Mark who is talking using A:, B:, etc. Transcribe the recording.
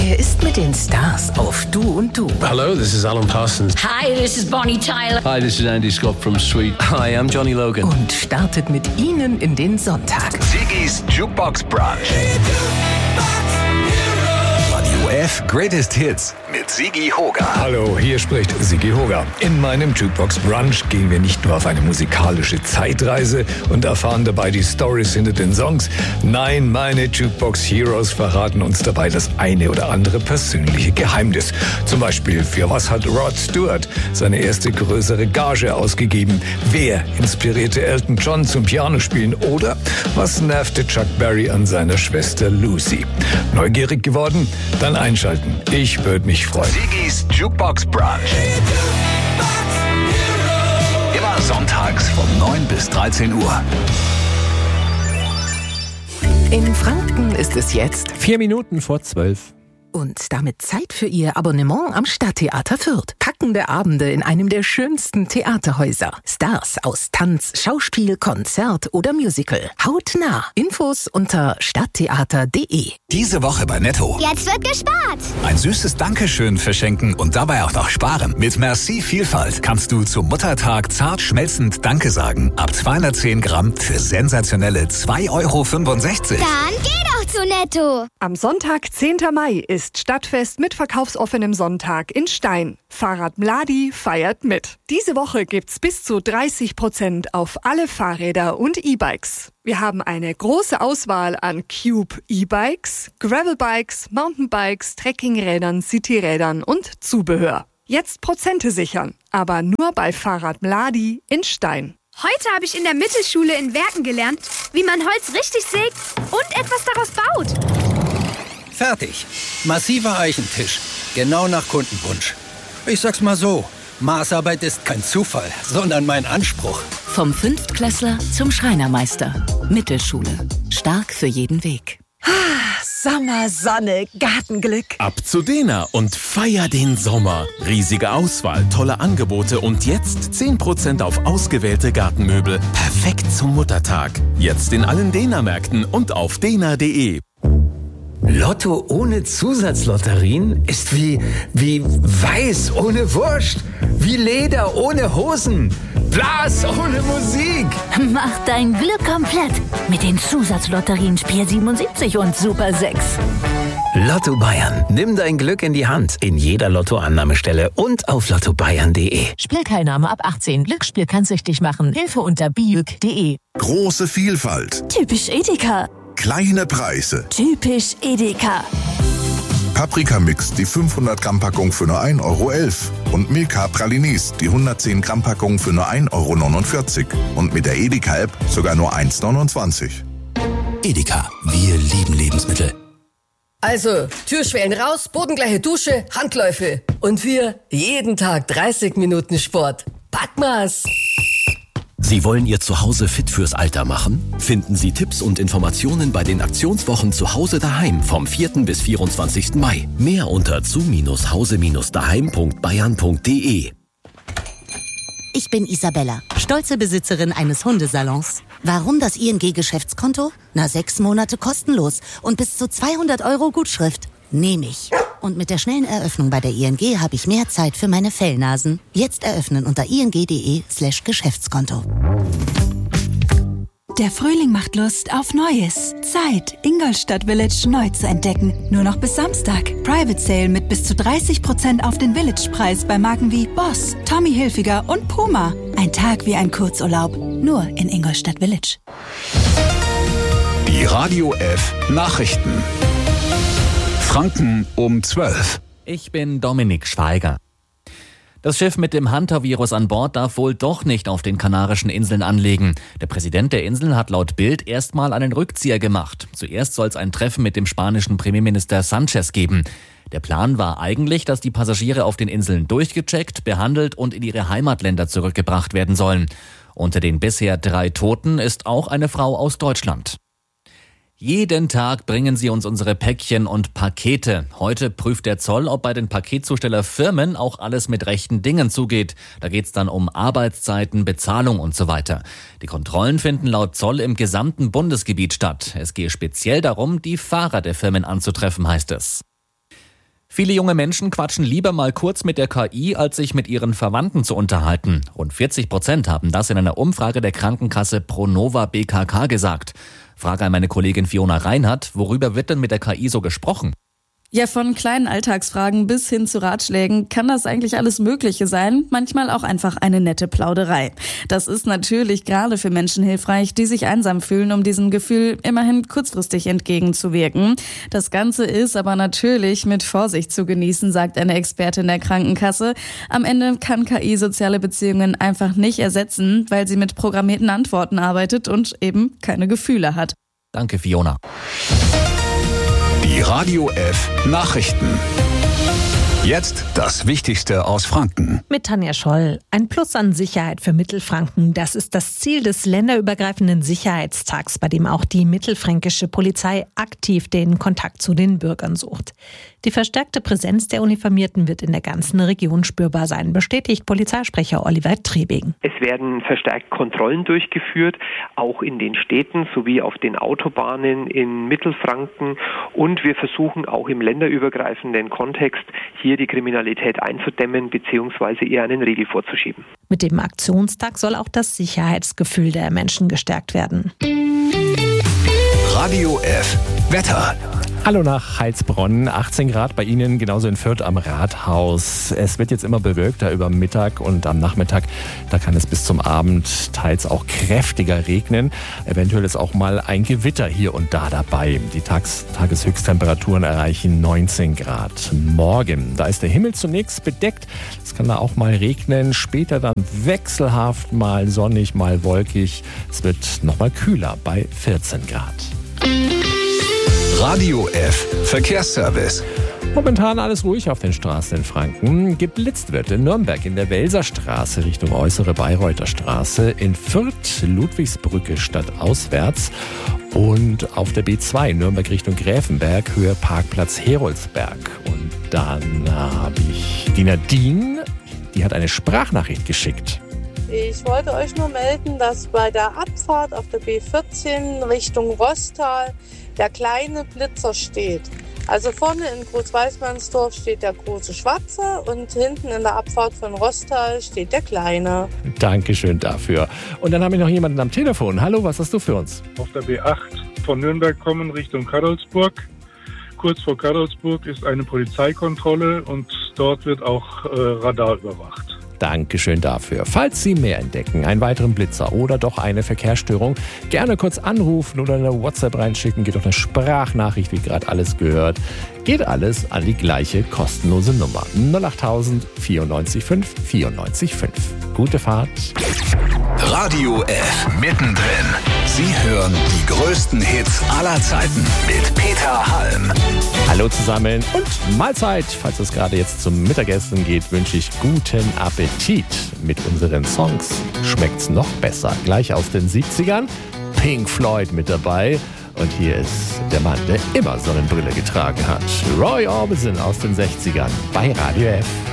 A: Er ist mit den Stars auf Du und Du.
B: Hello, this is Alan Parsons.
C: Hi, this is Bonnie Tyler.
D: Hi, this is Andy Scott from Sweet.
E: Hi, I'm Johnny Logan.
A: Und startet mit ihnen in den Sonntag.
F: Sigis Jukebox Brunch. Radio F Greatest Hits mit Sigi Hoga.
G: Hallo, hier spricht Sigi Hoga. In meinem Jukebox Brunch gehen wir nicht nur auf eine musikalische Zeitreise und erfahren dabei die Storys hinter den Songs. Nein, meine Jukebox Heroes verraten uns dabei das eine oder andere persönliche Geheimnis. Zum Beispiel, für was hat Rod Stewart seine erste größere Gage ausgegeben? Wer inspirierte Elton John zum Pianospielen? Oder was nervte Chuck Berry an seiner Schwester Lucy? Neugierig geworden? Dann einschalten. Ich würde mich freuen.
F: Sigis Jukebox Brunch. Immer sonntags von 9 bis 13 Uhr.
A: In Franken ist es jetzt
E: 4 Minuten vor 12.
A: und damit Zeit für Ihr Abonnement am Stadttheater Fürth. Packende Abende in einem der schönsten Theaterhäuser. Stars aus Tanz, Schauspiel, Konzert oder Musical. Hautnah. Infos unter stadttheater.de.
F: Diese Woche bei Netto.
H: Jetzt wird gespart.
F: Ein süßes Dankeschön verschenken und dabei auch noch sparen. Mit Merci Vielfalt kannst du zum Muttertag zart schmelzend Danke sagen. Ab 210 Gramm für sensationelle 2,65 Euro.
H: Dann geh doch zu Netto.
I: Am Sonntag, 10. Mai, ist Stadtfest mit verkaufsoffenem Sonntag in Stein. Fahrrad Mladi feiert mit. Diese Woche gibt's bis zu 30% auf alle Fahrräder und E-Bikes. Wir haben eine große Auswahl an Cube E-Bikes, Gravelbikes, Mountainbikes, Trekkingrädern, Cityrädern und Zubehör. Jetzt Prozente sichern, aber nur bei Fahrrad Mladi in Stein.
J: Heute habe ich in der Mittelschule in Werken gelernt, wie man Holz richtig sägt und etwas daraus baut.
K: Fertig. Massiver Eichentisch. Genau nach Kundenwunsch. Ich sag's mal so, Maßarbeit ist kein Zufall, sondern mein Anspruch.
L: Vom Fünftklässler zum Schreinermeister. Mittelschule. Stark für jeden Weg.
M: Sommer, Sonne, Gartenglück.
N: Ab zu Dena und feier den Sommer. Riesige Auswahl, tolle Angebote und jetzt 10% auf ausgewählte Gartenmöbel. Perfekt zum Muttertag. Jetzt in allen Dena-Märkten und auf dena.de.
O: Lotto ohne Zusatzlotterien ist wie Weiß ohne Wurst, wie Leder ohne Hosen, Blas ohne Musik.
L: Mach dein Glück komplett mit den Zusatzlotterien Spiel 77 und Super 6.
O: Lotto Bayern. Nimm dein Glück in die Hand. In jeder Lottoannahmestelle und auf lottobayern.de.
L: Spielteilnahme ab 18. Glücksspiel kann süchtig machen. Hilfe unter biüg.de.
P: Große Vielfalt.
L: Typisch Edeka.
P: Kleine Preise.
L: Typisch Edeka.
P: Paprika-Mix, die 500-Gramm-Packung für nur 1,11 Euro. Und Milka Pralinis, die 110-Gramm-Packung für nur 1,49 Euro. Und mit der Edeka-App sogar nur 1,29 €.
F: Edeka, wir lieben Lebensmittel.
Q: Also, Türschwellen raus, bodengleiche Dusche, Handläufe. Und wir jeden Tag 30 Minuten Sport. Packmas!
R: Sie wollen Ihr Zuhause fit fürs Alter machen? Finden Sie Tipps und Informationen bei den Aktionswochen Zuhause daheim vom 4. bis 24. Mai. Mehr unter zu-hause-daheim.bayern.de.
S: Ich bin Isabella, stolze Besitzerin eines Hundesalons. Warum das ING-Geschäftskonto? 6 Monate kostenlos und bis zu 200 € Gutschrift. Nehme ich. Und mit der schnellen Eröffnung bei der ING habe ich mehr Zeit für meine Fellnasen. Jetzt eröffnen unter ing.de/Geschäftskonto.
T: Der Frühling macht Lust auf Neues. Zeit, Ingolstadt Village neu zu entdecken. Nur noch bis Samstag. Private Sale mit bis zu 30% auf den Village-Preis bei Marken wie Boss, Tommy Hilfiger und Puma. Ein Tag wie ein Kurzurlaub. Nur in Ingolstadt Village.
F: Die Radio F Nachrichten. Franken um 12. Ich bin Dominik Schweiger. Das Schiff mit dem Hunter-Virus an Bord darf wohl doch nicht auf den Kanarischen Inseln anlegen. Der Präsident der Inseln hat laut Bild erstmal einen Rückzieher gemacht. Zuerst soll es ein Treffen mit dem spanischen Premierminister Sanchez geben. Der Plan war eigentlich, dass die Passagiere auf den Inseln durchgecheckt, behandelt und in ihre Heimatländer zurückgebracht werden sollen. Unter den bisher 3 Toten ist auch eine Frau aus Deutschland. Jeden Tag bringen sie uns unsere Päckchen und Pakete. Heute prüft der Zoll, ob bei den Paketzustellerfirmen auch alles mit rechten Dingen zugeht. Da geht's dann um Arbeitszeiten, Bezahlung und so weiter. Die Kontrollen finden laut Zoll im gesamten Bundesgebiet statt. Es gehe speziell darum, die Fahrer der Firmen anzutreffen, heißt es. Viele junge Menschen quatschen lieber mal kurz mit der KI, als sich mit ihren Verwandten zu unterhalten. Rund 40% haben das in einer Umfrage der Krankenkasse Pronova BKK gesagt. Frage an meine Kollegin Fiona Reinhardt, worüber wird denn mit der KI so gesprochen?
B: Ja, von kleinen Alltagsfragen bis hin zu Ratschlägen kann das eigentlich alles Mögliche sein, manchmal auch einfach eine nette Plauderei. Das ist natürlich gerade für Menschen hilfreich, die sich einsam fühlen, um diesem Gefühl immerhin kurzfristig entgegenzuwirken. Das Ganze ist aber natürlich mit Vorsicht zu genießen, sagt eine Expertin der Krankenkasse. Am Ende kann KI soziale Beziehungen einfach nicht ersetzen, weil sie mit programmierten Antworten arbeitet und eben keine Gefühle hat.
F: Danke, Fiona.
C: Die Radio F Nachrichten. Jetzt das Wichtigste aus Franken.
U: Mit Tanja Scholl. Ein Plus an Sicherheit für Mittelfranken. Das ist das Ziel des länderübergreifenden Sicherheitstags, bei dem auch die mittelfränkische Polizei aktiv den Kontakt zu den Bürgern sucht. Die verstärkte Präsenz der Uniformierten wird in der ganzen Region spürbar sein, bestätigt Polizeisprecher Oliver Trebing.
V: Es werden verstärkt Kontrollen durchgeführt, auch in den Städten sowie auf den Autobahnen in Mittelfranken. Und wir versuchen auch im länderübergreifenden Kontext hier die Kriminalität einzudämmen bzw. eher einen Riegel vorzuschieben.
U: Mit dem Aktionstag soll auch das Sicherheitsgefühl der Menschen gestärkt werden.
C: Radio F Wetter.
E: Hallo nach Heilsbronn, 18 Grad bei Ihnen, genauso in Fürth am Rathaus. Es wird jetzt immer bewölkter über Mittag und am Nachmittag, da kann es bis zum Abend teils auch kräftiger regnen. Eventuell ist auch mal ein Gewitter hier und da dabei. Die Tageshöchsttemperaturen erreichen 19 Grad. Morgen, da ist der Himmel zunächst bedeckt. Es kann da auch mal regnen, später dann wechselhaft, mal sonnig, mal wolkig. Es wird nochmal kühler bei 14 Grad.
C: Radio F Verkehrsservice.
E: Momentan alles ruhig auf den Straßen in Franken. Geblitzt wird in Nürnberg in der Welserstraße Richtung äußere Bayreuther Straße, in Fürth Ludwigsbrücke stadtauswärts und auf der B2 Nürnberg Richtung Gräfenberg Höhe Parkplatz Heroldsberg. Und dann habe ich die Nadine, die hat eine Sprachnachricht geschickt.
W: Ich wollte euch nur melden, dass bei der Abfahrt auf der B14 Richtung Rostal der kleine Blitzer steht. Also vorne in Groß-Weißmannsdorf steht der große Schwarze und hinten in der Abfahrt von Rostal steht der kleine.
E: Dankeschön dafür. Und dann habe ich noch jemanden am Telefon. Hallo, was hast du für uns?
X: Auf der B8 von Nürnberg kommen Richtung Kadolsburg. Kurz vor Kadolsburg ist eine Polizeikontrolle und dort wird auch Radar überwacht.
E: Dankeschön dafür. Falls Sie mehr entdecken, einen weiteren Blitzer oder doch eine Verkehrsstörung, gerne kurz anrufen oder eine WhatsApp reinschicken. Geht doch eine Sprachnachricht, wie gerade alles gehört. Geht alles an die gleiche kostenlose Nummer. 08000 94 5 94 5. Gute Fahrt.
C: Radio F mittendrin. Sie hören die größten Hits aller Zeiten mit Peter Halm.
E: Hallo zusammen und Mahlzeit. Falls es gerade jetzt zum Mittagessen geht, wünsche ich guten Appetit. Mit unseren Songs schmeckt's noch besser. Gleich aus den 70ern. Pink Floyd mit dabei. Und hier ist der Mann, der immer Sonnenbrille getragen hat. Roy Orbison aus den 60ern bei Radio F.